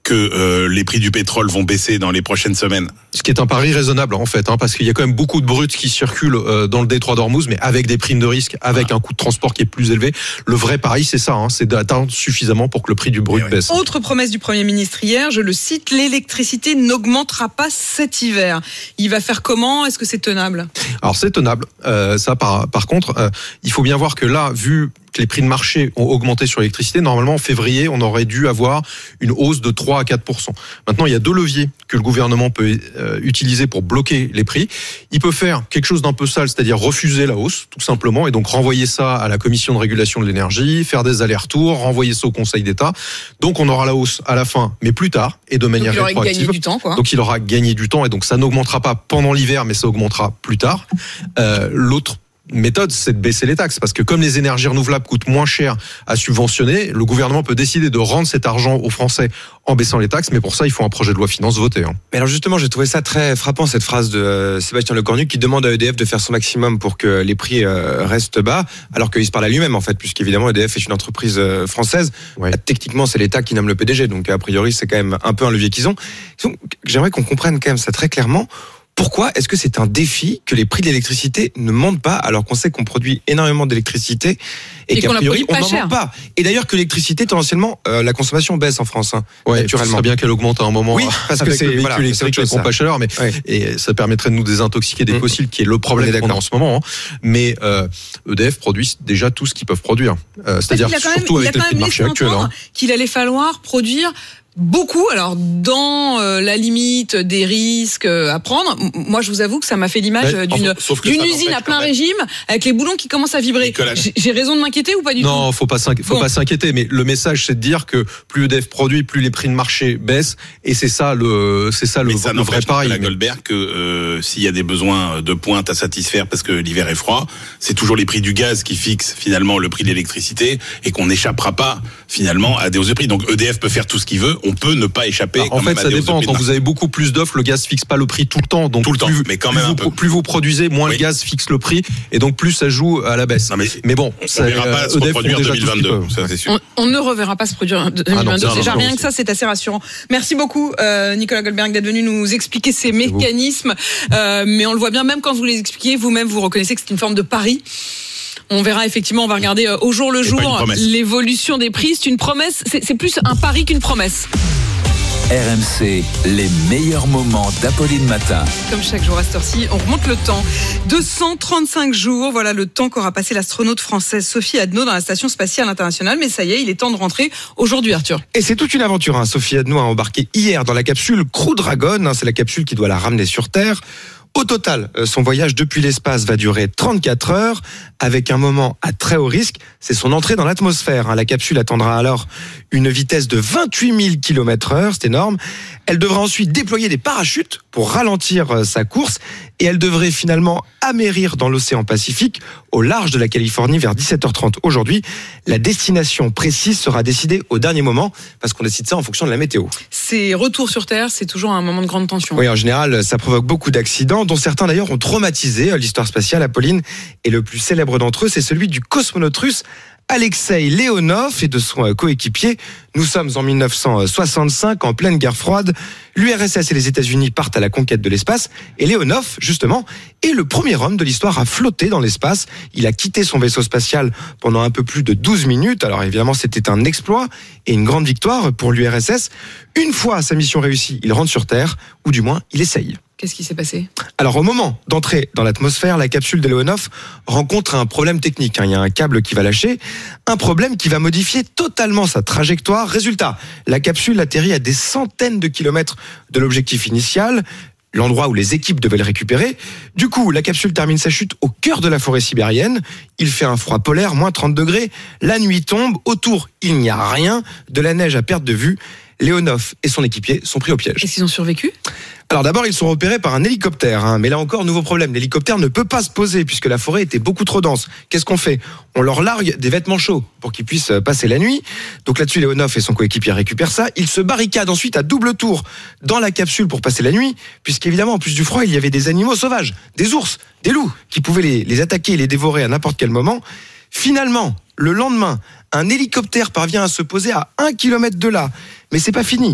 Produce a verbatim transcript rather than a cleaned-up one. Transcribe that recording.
que euh, les prix du pétrole vont baisser dans les prochaines semaines. Ce qui est un pari raisonnable en fait, hein, parce qu'il y a quand même beaucoup de brut qui circulent euh, dans le détroit d'Ormuz, mais avec des primes de risque, avec voilà. un coût de transport qui est plus élevé. Le vrai pari, c'est ça, hein, c'est d'atteindre suffisamment pour que le prix du brut oui. baisse. Autre promesse du Premier ministre hier, je le cite, l'électricité n'augmentera pas cet hiver. Il va faire comment ? Est-ce que c'est tenable ? Alors c'est tenable. Euh, ça, par, par contre, euh, il faut bien voir que là, vu que les prix de marché ont augmenté sur l'électricité, normalement en février, on aurait dû avoir une hausse de trois à quatre pour cent. Maintenant, il y a deux leviers que le gouvernement peut euh, utiliser pour bloquer les prix. Il peut faire quelque chose d'un peu sale, c'est-à-dire refuser la hausse, tout simplement, et donc renvoyer ça à la Commission de régulation de l'énergie, faire des allers-retours, renvoyer ça au Conseil d'État. Donc on aura la hausse à la fin, mais plus tard, et de manière rétroactive. Donc il aura gagné du temps, quoi. Donc il aura gagné du temps, et donc ça n'augmentera pas pendant l'hiver, mais ça augmentera plus tard. Euh, l'autre méthode, c'est de baisser les taxes, parce que comme les énergies renouvelables coûtent moins cher à subventionner, le gouvernement peut décider de rendre cet argent aux Français en baissant les taxes, mais pour ça, il faut un projet de loi de finances voté. Hein. Mais alors justement, j'ai trouvé ça très frappant, cette phrase de euh, Sébastien Lecornu, qui demande à E D F de faire son maximum pour que les prix euh, restent bas, alors qu'il se parle à lui-même, en fait, puisqu'évidemment, E D F est une entreprise euh, française. Ouais. Là, techniquement, c'est l'État qui nomme le P D G, donc a priori, c'est quand même un peu un levier qu'ils ont. Donc, j'aimerais qu'on comprenne quand même ça très clairement. Pourquoi est-ce que c'est un défi que les prix de l'électricité ne montent pas, alors qu'on sait qu'on produit énormément d'électricité et, et qu'a priori on n'en manque pas. Et d'ailleurs que l'électricité, tendanciellement, euh, la consommation baisse en France, hein, ouais, naturellement. Ce serait bien qu'elle augmente à un moment. Oui, parce avec que c'est le véhicule voilà, électrique qui pompe à chaleur, mais ouais. et ça permettrait de nous désintoxiquer des mmh. fossiles, qui est le problème qu'on a en ce moment. Hein. Mais euh, E D F produit déjà tout ce qu'ils peuvent produire, euh, c'est-à-dire surtout avec les prix de marché actuels. Hein. Qu'il allait falloir produire beaucoup, alors dans euh, la limite des risques euh, à prendre. Moi, je vous avoue que ça m'a fait l'image ouais, d'une, d'une usine à plein régime avec les boulons qui commencent à vibrer. Nicolas. J'ai raison de m'inquiéter ou pas du non, tout ? Non, faut pas s'inquiéter. Faut bon. pas s'inquiéter. Mais le message, c'est de dire que plus E D F produit, plus les prix de marché baissent, et c'est ça le, c'est ça le, mais ça le vrai pari. Mais Goldberg, que euh, s'il y a des besoins de pointe à satisfaire parce que l'hiver est froid, c'est toujours les prix du gaz qui fixent finalement le prix de l'électricité, et qu'on n'échappera pas finalement à des hausses de prix. Donc E D F peut faire tout ce qu'il veut. On peut ne pas échapper. Alors, en fait, ça dépend. Quand vous avez beaucoup plus d'offres, le gaz fixe pas le prix tout le temps. Donc tout le temps, plus, mais quand plus même vous, un peu. Plus vous produisez, moins oui. le gaz fixe le prix, et donc plus ça joue à la baisse. Non, mais, mais bon, on ça ne verra pas se reproduire en deux mille vingt-deux. Ça, c'est sûr. On, on ne reverra pas se produire en deux mille vingt-deux. Ah non, Déjà non, rien non, que ça, c'est assez rassurant. Merci beaucoup, euh, Nicolas Goldberg, d'être venu nous expliquer ces mécanismes. Euh, mais on le voit bien, même quand vous les expliquez, vous-même, vous reconnaissez que c'est une forme de pari. On verra effectivement, on va regarder au jour le jour l'évolution des prix. C'est une promesse, c'est, c'est plus un pari qu'une promesse. R M C, les meilleurs moments d'Apolline Matin. Comme chaque jour à cette heure-ci, on remonte le temps. deux cent trente-cinq jours, voilà le temps qu'aura passé l'astronaute française Sophie Adno dans la Station Spatiale Internationale. Mais ça y est, il est temps de rentrer aujourd'hui, Arthur. Et c'est toute une aventure. Hein. Sophie Adno a embarqué hier dans la capsule Crew Dragon. Hein. C'est la capsule qui doit la ramener sur Terre. Au total, son voyage depuis l'espace va durer trente-quatre heures, avec un moment à très haut risque, c'est son entrée dans l'atmosphère. La capsule atteindra alors une vitesse de vingt-huit mille kilomètres heure, c'est énorme. Elle devra ensuite déployer des parachutes pour ralentir sa course, et elle devrait finalement amérir dans l'océan Pacifique, au large de la Californie, vers dix-sept heures trente aujourd'hui. La destination précise sera décidée au dernier moment, parce qu'on décide ça en fonction de la météo. Ces retours sur Terre, c'est toujours un moment de grande tension. Oui, en général, ça provoque beaucoup d'accidents, dont certains d'ailleurs ont traumatisé l'histoire spatiale, Apolline. Et le plus célèbre d'entre eux, c'est celui du cosmonaute russe Alexeï Leonov et de son coéquipier. Nous sommes en dix-neuf cent soixante-cinq, en pleine guerre froide. L'U R S S et les États-Unis partent à la conquête de l'espace. Et Leonov, justement, est le premier homme de l'histoire à flotter dans l'espace. Il a quitté son vaisseau spatial pendant un peu plus de douze minutes. Alors évidemment, c'était un exploit et une grande victoire pour l'U R S S. Une fois sa mission réussie, il rentre sur Terre, ou du moins, il essaye. Qu'est-ce qui s'est passé ? Alors, au moment d'entrer dans l'atmosphère, la capsule de Leonov rencontre un problème technique. Il y a un câble qui va lâcher, un problème qui va modifier totalement sa trajectoire. Résultat, la capsule atterrit à des centaines de kilomètres de l'objectif initial, l'endroit où les équipes devaient le récupérer. Du coup, la capsule termine sa chute au cœur de la forêt sibérienne. Il fait un froid polaire, moins trente degrés. La nuit tombe. Autour, il n'y a rien. De la neige à perte de vue. Leonov et son équipier sont pris au piège. Est-ce qu'ils ont survécu ? Alors d'abord, ils sont repérés par un hélicoptère. Hein. Mais là encore, nouveau problème. L'hélicoptère ne peut pas se poser puisque la forêt était beaucoup trop dense. Qu'est-ce qu'on fait ? On leur largue des vêtements chauds pour qu'ils puissent passer la nuit. Donc là-dessus, Leonov et son coéquipier récupèrent ça. Ils se barricadent ensuite à double tour dans la capsule pour passer la nuit, puisqu'évidemment, en plus du froid, il y avait des animaux sauvages, des ours, des loups, qui pouvaient les, les attaquer et les dévorer à n'importe quel moment. Finalement, le lendemain, un hélicoptère parvient à se poser à un kilomètre de là. Mais c'est pas fini.